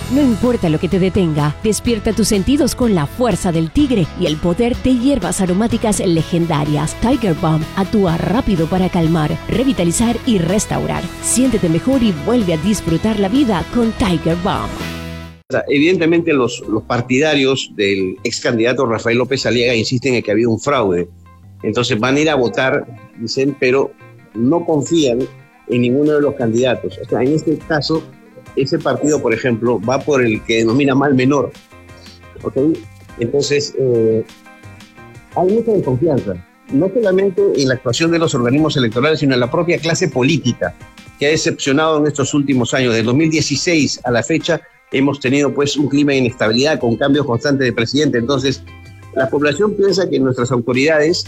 No importa lo que te detenga, despierta tus sentidos con la fuerza del tigre y el poder de hierbas aromáticas legendarias. Tiger Balm actúa rápido para calmar, revitalizar y restaurar. Siéntete mejor y vuelve a disfrutar la vida con Tiger Balm. Evidentemente los partidarios del ex candidato Rafael López Aliaga insisten en que ha habido un fraude. Entonces van a ir a votar, dicen, pero no confían en ninguno de los candidatos. O sea, en este caso, ese partido, por ejemplo, va por el que denomina mal menor. ¿Ok? Entonces, hay mucha desconfianza, no solamente en la actuación de los organismos electorales, sino en la propia clase política, que ha decepcionado en estos últimos años. Del 2016 a la fecha, hemos tenido pues un clima de inestabilidad con cambios constantes de presidente. Entonces, la población piensa que nuestras autoridades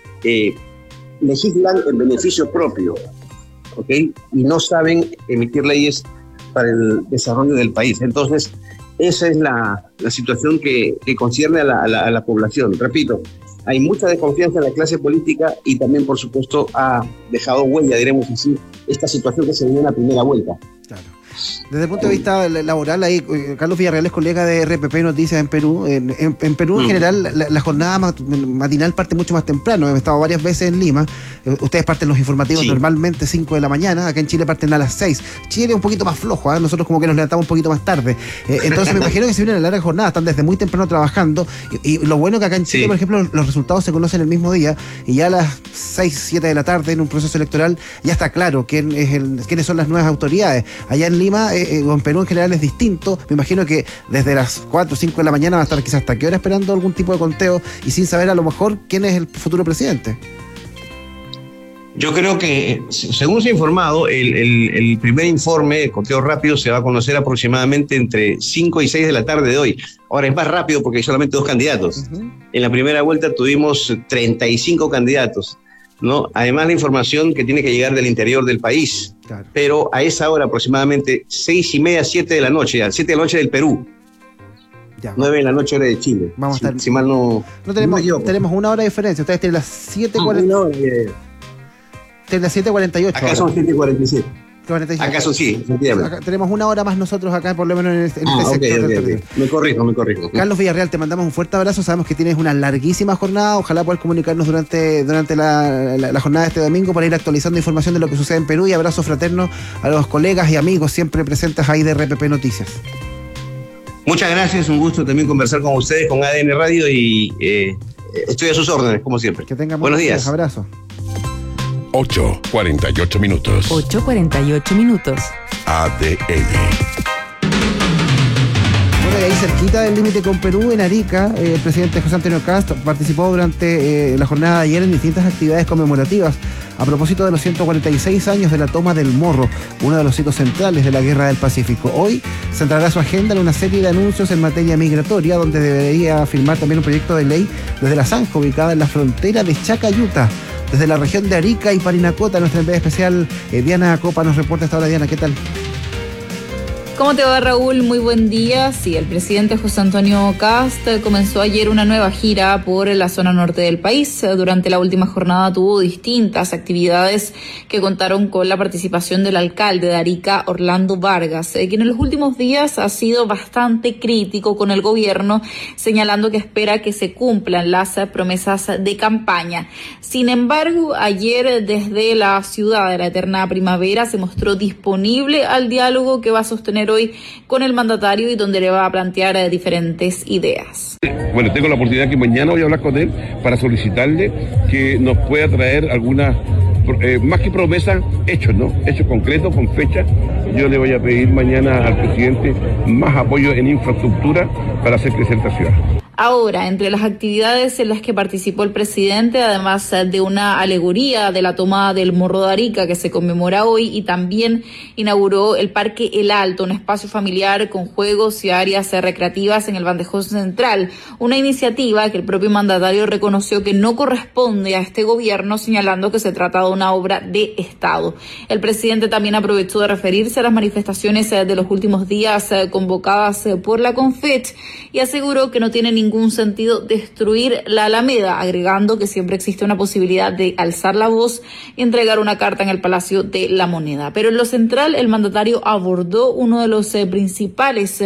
legislan en beneficio propio, ¿ok? Y no saben emitir leyes para el desarrollo del país. Entonces, esa es la situación que concierne a la población. Repito, hay mucha desconfianza en la clase política y también, por supuesto, ha dejado huella, diremos así, esta situación que se dio en la primera vuelta. Claro. Desde el punto de vista laboral, ahí Carlos Villarreal es colega de RPP Noticias en Perú. En Perú, en general, la jornada matinal parte mucho más temprano. He estado varias veces en Lima. Ustedes parten los informativos normalmente 5 de la mañana. Acá en Chile parten a las 6. Chile es un poquito más flojo, ¿eh? Nosotros como que nos levantamos un poquito más tarde. Entonces me imagino que se vienen a larga jornada. Están desde muy temprano trabajando. Y lo bueno que acá en Chile, por ejemplo, los resultados se conocen el mismo día. Y ya a las 6, 7 de la tarde, en un proceso electoral, ya está claro quiénes son las nuevas autoridades. Allá en Lima, o en Perú en general es distinto. Me imagino que desde las 4 o 5 de la mañana van a estar quizás hasta qué hora esperando algún tipo de conteo y sin saber a lo mejor quién es el futuro presidente. Yo creo que, según se ha informado, el primer informe de conteo rápido se va a conocer aproximadamente entre 5 y 6 de la tarde de hoy. Ahora es más rápido porque hay solamente 2 candidatos. En la primera vuelta tuvimos 35 candidatos, ¿no? Además, la información que tiene que llegar del interior del país. Claro. Pero a esa hora, aproximadamente 6:30, 7 de la noche, a 7 de la noche del Perú. Ya, 9 de la noche hora de Chile. Vamos a estar. Si mal no tenemos una hora de diferencia. Ustedes tienen las 7:40. Tienen las 7:48. Acá son 7:47. Acá son acá tenemos una hora más nosotros acá, por lo menos en este sector. Okay. Me corrijo. Carlos Villarreal, te mandamos un fuerte abrazo. Sabemos que tienes una larguísima jornada. Ojalá poder comunicarnos durante la jornada de este domingo para ir actualizando información de lo que sucede en Perú. Y abrazo fraterno a los colegas y amigos siempre presentes ahí de RPP Noticias. Muchas gracias, un gusto también conversar con ustedes, con ADN Radio, y estoy a sus órdenes, como siempre. Que tengan buenos días. Abrazo. 8:48 minutos. 8:48 minutos. ADN. Bueno, y ahí cerquita del límite con Perú, en Arica, el presidente José Antonio Kast participó durante la jornada de ayer en distintas actividades conmemorativas a propósito de los 146 años de la toma del Morro, uno de los hitos centrales de la Guerra del Pacífico. Hoy centrará su agenda en una serie de anuncios en materia migratoria, donde debería firmar también un proyecto de ley desde la zanja ubicada en la frontera de Chacayuta. Desde la región de Arica y Parinacota, nuestra enviada especial Diana Copa nos reporta hasta ahora. Diana, ¿qué tal? ¿Cómo te va, Raúl? Muy buen día. Sí, el presidente José Antonio Kast comenzó ayer una nueva gira por la zona norte del país. Durante la última jornada tuvo distintas actividades que contaron con la participación del alcalde de Arica, Orlando Vargas, quien en los últimos días ha sido bastante crítico con el gobierno, señalando que espera que se cumplan las promesas de campaña. Sin embargo, ayer desde la ciudad de la eterna primavera se mostró disponible al diálogo que va a sostener hoy con el mandatario y donde le va a plantear diferentes ideas. Bueno, tengo la oportunidad que mañana voy a hablar con él para solicitarle que nos pueda traer algunas, más que promesas, hechos, ¿no? Hechos concretos, con fecha. Yo le voy a pedir mañana al presidente más apoyo en infraestructura para hacer crecer esta ciudad. Ahora, entre las actividades en las que participó el presidente, además de una alegoría de la toma del Morro de Arica que se conmemora hoy, y también inauguró el Parque El Alto, un espacio familiar con juegos y áreas recreativas en el Bandejón Central, una iniciativa que el propio mandatario reconoció que no corresponde a este gobierno, señalando que se trata de una obra de Estado. El presidente también aprovechó de referirse a las manifestaciones de los últimos días convocadas por la CONFECH y aseguró que no tiene ningún sentido destruir la Alameda, agregando que siempre existe una posibilidad de alzar la voz y entregar una carta en el Palacio de la Moneda. Pero en lo central, el mandatario abordó uno de los principales